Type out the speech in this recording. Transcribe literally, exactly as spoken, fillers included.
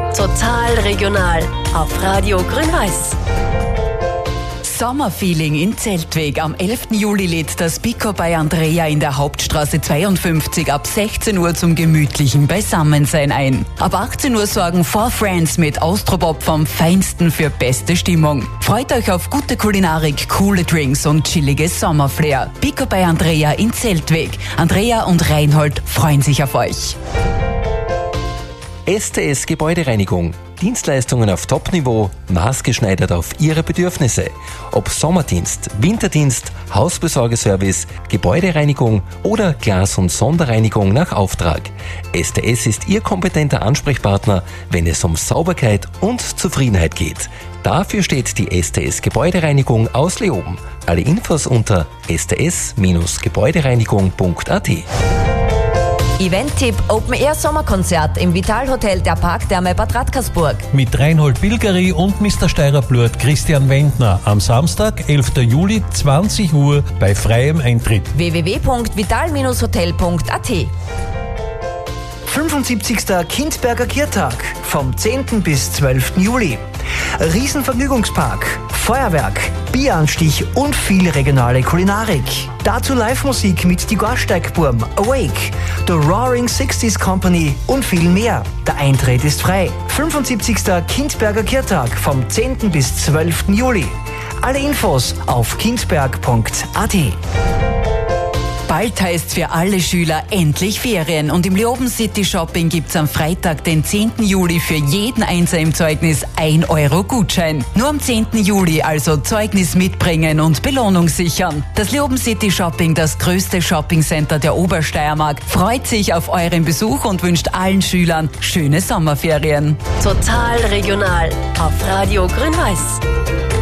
Total regional auf Radio Grün-Weiß. Sommerfeeling in Zeltweg. Am elften Juli lädt das Pico bei Andrea in der Hauptstraße zweiundfünfzig ab sechzehn Uhr zum gemütlichen Beisammensein ein. Ab achtzehn Uhr sorgen Four Friends mit Austropop vom Feinsten für beste Stimmung. Freut euch auf gute Kulinarik, coole Drinks und chilliges Sommerflair. Pico bei Andrea in Zeltweg. Andrea und Reinhold freuen sich auf euch. S T S Gebäudereinigung. Dienstleistungen auf Top-Niveau, maßgeschneidert auf Ihre Bedürfnisse. Ob Sommerdienst, Winterdienst, Hausbesorgeservice, Gebäudereinigung oder Glas- und Sonderreinigung nach Auftrag. S T S ist Ihr kompetenter Ansprechpartner, wenn es um Sauberkeit und Zufriedenheit geht. Dafür steht die S T S Gebäudereinigung aus Leoben. Alle Infos unter s t s Bindestrich gebäudereinigung punkt a t. Event-Tipp: Open-Air-Sommerkonzert im Vital-Hotel der Parktherme Bad Radkersburg. Mit Reinhold Bilgeri und Mister Steirer-Blurt Christian Wendner am Samstag, elften Juli, zwanzig Uhr bei freiem Eintritt. w w w punkt vital Bindestrich hotel punkt a t. fünfundsiebzigster Kindberger Kirtag vom zehnten bis zwölften Juli. Riesenvergnügungspark, Feuerwerk, Bieranstich und viel regionale Kulinarik. Dazu Live-Musik mit die Gorsteigburm, Awake, The Roaring Sixties Company und viel mehr. Der Eintritt ist frei. fünfundsiebzigster Kindberger Kirtag vom zehnten bis zwölften Juli. Alle Infos auf kindberg punkt a t. Bald heißt für alle Schüler endlich Ferien und im Leoben City Shopping gibt's am Freitag, den zehnten Juli, für jeden Einser im Zeugnis ein Euro Gutschein. Nur am zehnten Juli also Zeugnis mitbringen und Belohnung sichern. Das Leoben City Shopping, das größte Shoppingcenter der Obersteiermark, freut sich auf euren Besuch und wünscht allen Schülern schöne Sommerferien. Total regional auf Radio Grün-Weiß.